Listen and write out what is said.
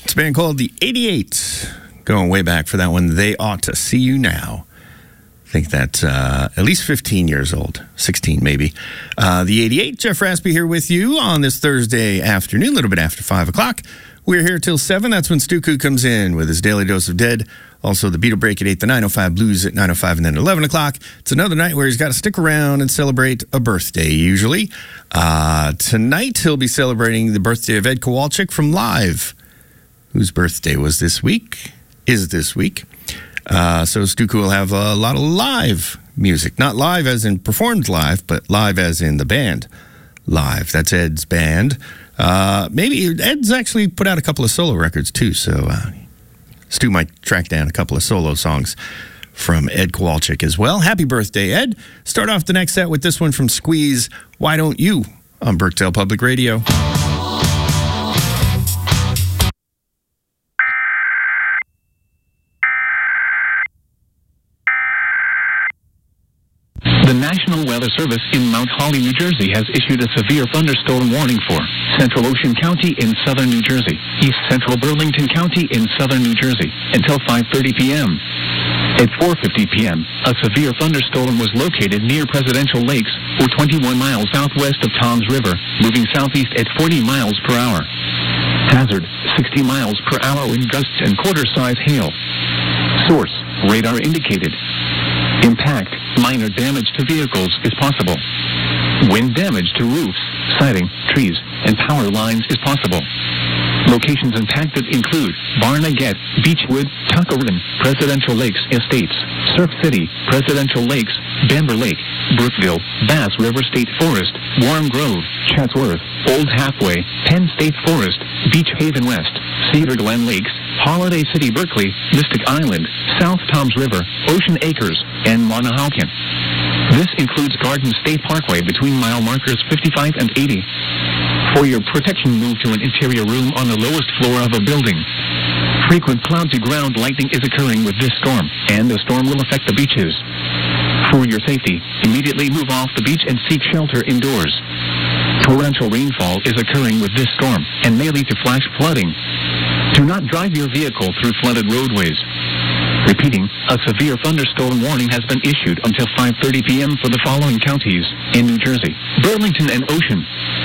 It's a band called the 88. Going way back for that one. They Ought to See You Now. I think that's at least 15 years old. 16 maybe. The 88. Jeff Raspy here with you on this Thursday afternoon, a little bit after 5 o'clock. We're here till 7. That's when Stuku comes in with his Daily Dose of Dead. Also, the Beatle Break at 8, the 905 Blues at 905, and then 11 o'clock. It's another night where he's got to stick around and celebrate a birthday, usually. Tonight, he'll be celebrating the birthday of Ed Kowalczyk from Live, whose birthday is this week. So Stuku will have a lot of live music. Not live as in performed live, but live as in the band. Live. That's Ed's band. Maybe Ed's actually put out a couple of solo records, too, so Stu might track down a couple of solo songs from Ed Kowalczyk as well. Happy birthday, Ed. Start off the next set with this one from Squeeze, Why Don't You, on Birkdale Public Radio. The National Weather Service in Mount Holly, New Jersey has issued a severe thunderstorm warning for Central Ocean County in southern New Jersey, East Central Burlington County in southern New Jersey, until 5:30 p.m. At 4:50 p.m., a severe thunderstorm was located near Presidential Lakes, or 21 miles southwest of Toms River, moving southeast at 40 miles per hour. Hazard, 60 miles per hour in gusts and quarter-size hail. Source, radar indicated. Impact, minor damage to vehicles is possible. Wind damage to roofs, siding, trees, and power lines is possible. Locations impacted include Barnegat, Beechwood, Tuckerton, Presidential Lakes Estates, Surf City, Presidential Lakes, Bamber Lake, Brookville, Bass River State Forest, Warm Grove, Chatsworth, Old Halfway, Penn State Forest, Beach Haven West, Cedar Glen Lakes, Holiday City Berkeley, Mystic Island, South Toms River, Ocean Acres, and Monahawken. This includes Garden State Parkway between mile markers 55 and 80. For your protection, move to an interior room on the lowest floor of a building. Frequent cloud-to-ground lightning is occurring with this storm, and the storm will affect the beaches. For your safety, immediately move off the beach and seek shelter indoors. Torrential rainfall is occurring with this storm and may lead to flash flooding. Do not drive your vehicle through flooded roadways. Repeating, a severe thunderstorm warning has been issued until 5:30 p.m. for the following counties in New Jersey: Burlington and Ocean,